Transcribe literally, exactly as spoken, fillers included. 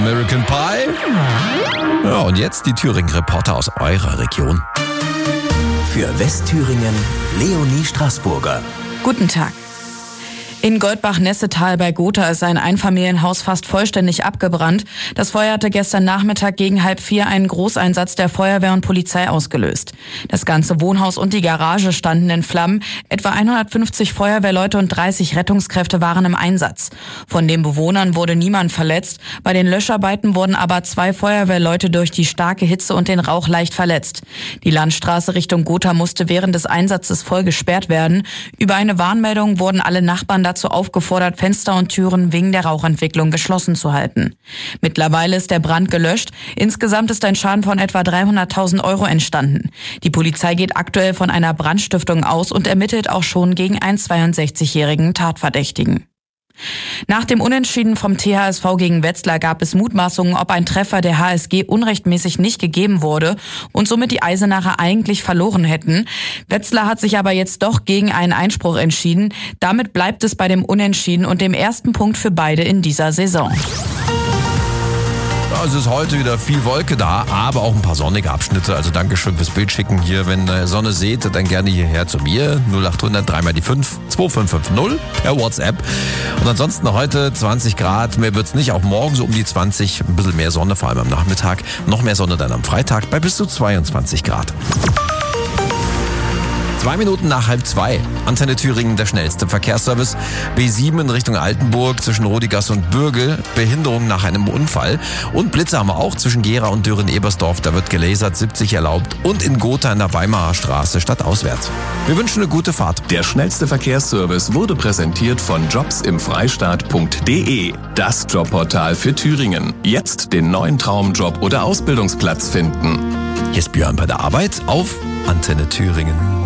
American Pie. Ja, und jetzt die Thüringen-Reporter aus eurer Region. Für Westthüringen Leonie Straßburger. Guten Tag. In Goldbach-Nessetal bei Gotha ist ein Einfamilienhaus fast vollständig abgebrannt. Das Feuer hatte gestern Nachmittag gegen halb vier einen Großeinsatz der Feuerwehr und Polizei ausgelöst. Das ganze Wohnhaus und die Garage standen in Flammen. Etwa hundertfünfzig Feuerwehrleute und dreißig Rettungskräfte waren im Einsatz. Von den Bewohnern wurde niemand verletzt. Bei den Löscharbeiten wurden aber zwei Feuerwehrleute durch die starke Hitze und den Rauch leicht verletzt. Die Landstraße Richtung Gotha musste während des Einsatzes voll gesperrt werden. Über eine Warnmeldung wurden alle Nachbarn dazu aufgefordert, Fenster und Türen wegen der Rauchentwicklung geschlossen zu halten. Mittlerweile ist der Brand gelöscht. Insgesamt ist ein Schaden von etwa dreihunderttausend Euro entstanden. Die Polizei geht aktuell von einer Brandstiftung aus und ermittelt auch schon gegen einen zweiundsechzigjährigen Tatverdächtigen. Nach dem Unentschieden vom T H S V gegen Wetzlar gab es Mutmaßungen, ob ein Treffer der H S G unrechtmäßig nicht gegeben wurde und somit die Eisenacher eigentlich verloren hätten. Wetzlar hat sich aber jetzt doch gegen einen Einspruch entschieden. Damit bleibt es bei dem Unentschieden und dem ersten Punkt für beide in dieser Saison. Es ist heute wieder viel Wolke da, aber auch ein paar sonnige Abschnitte. Also Dankeschön fürs Bild schicken hier. Wenn ihr Sonne seht, dann gerne hierher zu mir. null acht hundert drei mal die fünf zwei fünf fünf null per WhatsApp. Und ansonsten heute zwanzig Grad. Mehr wird's nicht. Auch morgen so um die zwanzig. Ein bisschen mehr Sonne, vor allem am Nachmittag. Noch mehr Sonne dann am Freitag bei bis zu zweiundzwanzig Grad. Zwei Minuten nach halb zwei. Antenne Thüringen, der schnellste Verkehrsservice. B sieben in Richtung Altenburg zwischen Rodigas und Bürgel. Behinderung nach einem Unfall. Und Blitze haben wir auch zwischen Gera und Dürren-Ebersdorf. Da wird gelasert, siebzig erlaubt. Und in Gotha in der Weimarer Straße stadtauswärts. Wir wünschen eine gute Fahrt. Der schnellste Verkehrsservice wurde präsentiert von jobs im freistaat punkt de. Das Jobportal für Thüringen. Jetzt den neuen Traumjob oder Ausbildungsplatz finden. Hier ist Björn bei der Arbeit auf Antenne Thüringen.